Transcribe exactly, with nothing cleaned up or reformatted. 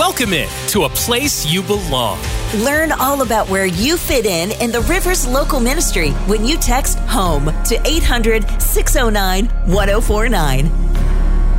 Welcome in to a place you belong. Learn all about where you fit in in the Rivers Local Ministry when you text HOME to eight hundred, six oh nine, one oh four nine.